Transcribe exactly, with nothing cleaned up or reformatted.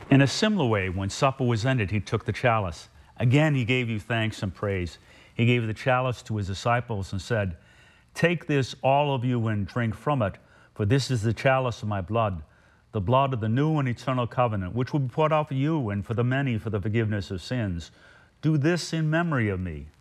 In a similar way, when supper was ended, he took the chalice. Again, he gave you thanks and praise. He gave the chalice to his disciples and said, "Take this, all of you, and drink from it, for this is the chalice of my blood, the blood of the new and eternal covenant, which will be poured out for you and for the many for the forgiveness of sins. Do this in memory of me."